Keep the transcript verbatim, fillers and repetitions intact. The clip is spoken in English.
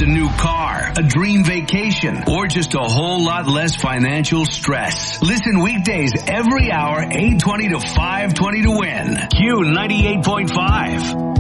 new car, a dream vacation, or just a whole lot less financial stress. Listen weekdays every hour, eight twenty to five twenty to win. Q ninety-eight point five.